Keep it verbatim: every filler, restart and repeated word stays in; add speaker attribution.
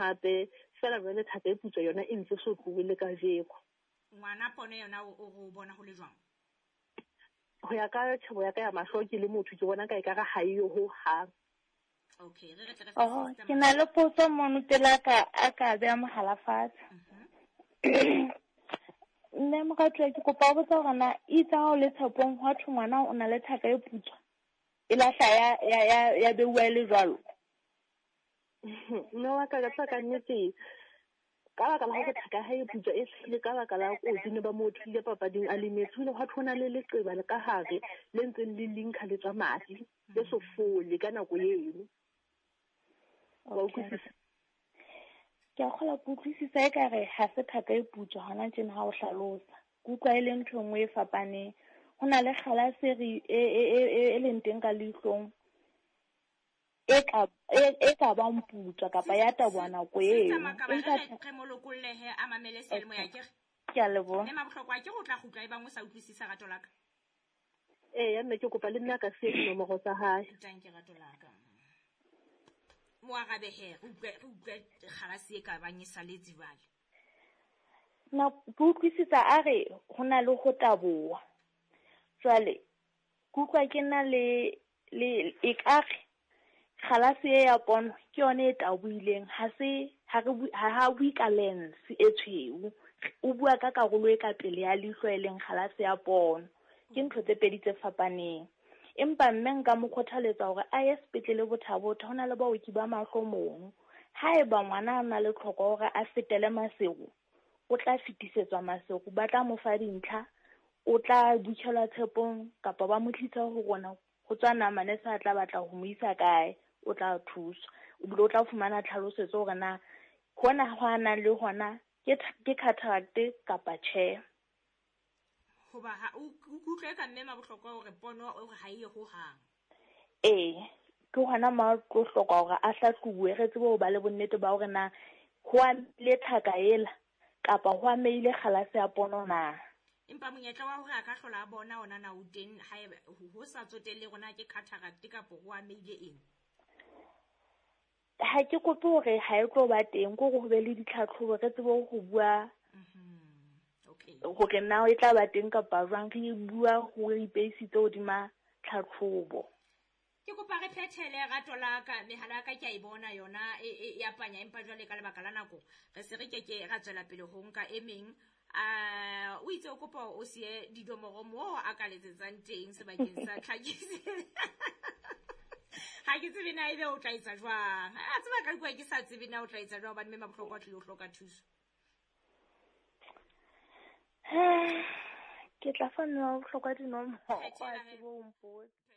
Speaker 1: hape fela jwale thaka e putswa yona e ntse so tloile ka jeko
Speaker 2: ngwana pone yona o go bona go le jwang
Speaker 1: ho ya ka tshebo ya ka ya mahlo ke le motho ke bona ka e ka ga ha iyo ho ha
Speaker 2: okay re re tle
Speaker 3: oh ke na le potso mono tela ka a ka be a mogala fatshe nne mo ka tswe ke kopa go botsa gore na itse ha o le tshepong hwa thungwana o na le thaka e putswa e lahla ya ya ya beuwa le jwalo
Speaker 1: no wa ka ga tsa ka nnete ka baka la go thaka ha e putswa e hlile ka baka la go dine ba motho le papading a lemetse le go thona le leqeba le ka hare le ntse le linka le tsa madi le so fole ka nako eno wa utlwisisa
Speaker 3: ke a kgola go utlwisisa e ka re ha se thaka e putswa hana tjena ha o hlalosa go kwa ile ntho ngwe e fapane ho na le kgalase re e le nteng ka leihlong e ka e ka ba mputswa kapa ya tabwana go e
Speaker 2: nka tremolokollehe a mamele selmo ya ke
Speaker 3: ke a lebo
Speaker 2: le mabohlokwa ke go tla gutla e bang o sa utlwisisa gato laka
Speaker 1: eh ya mme ke kopa le nna ka se no mo go sa hae
Speaker 2: tang ke gato laka mo aga behe go go kgalase e ka banyisa le dzivale
Speaker 3: na go utlwisisa a re go na le go taboa jwale kukwa ke na le le e kare kgalase e ya pono ke yone e tabuileng ha se ha re ha bui ka lens e tshweu o bua ka karolo e ka pele ya leihlo e leng kgalase ya pono ke ntho tse pedi tse fapaneng empa mme nka mo kgothaletsa hore a ye sepetlele bothabo hona le baoki ba mahlomong ha e ba ngwana a na le tlhoko hore a fetele masego o tla fetisetswa masego ba tla mo fa dintlha o tla buthelwa tshepong kapa ba motlitsa ho rona go tsana manesa a tla batla ho mo isa kae o tla thusa o bile o tla fumana tlhalosetso hore na hona hwana le hona ke ke cataract kapa tjhe
Speaker 2: hoba ha o kutlwe ka mme mabohlokwa hore pono o ha ile go hang
Speaker 3: eh ke hona ma go hloka hore a hlahlobuwe re tsebe ho ba le bonnete ba hore na ho a le thaka ela kapa ho a meile kgalase ya pono na
Speaker 2: empa monyetla wa hore a ka hlola bona ona na o teng ha ho sa tsotelle rona ke cataract kapa ho a meile eng
Speaker 3: ha ke kope hore ha e tlo ba teng go go be le ditlhatlhobo re tsebe go bua
Speaker 2: okay
Speaker 3: go ke na e tla ba teng kapa jwang re bua go ipeisitse hodima tlhatlhobo
Speaker 2: ke kopa re phethele gato la ka mehala ka ke a e bona yona e ya panya empa jwale ka lebaka la nako re se re keke ga tswela pele ho nka emeng a o itse o kopa o sie didomoro mo a ka letsetsang teng sebakeng sa tlhakisi ha ke tsebe na ebe o tla itsa jwang a tseba ka kwa ke sa tsebe na o tla itsa jwang ba mme mabohlokwa tlile o hloka thuso
Speaker 3: ke tla fa nna o hloka dinomoro kwa tsebo o mpotsa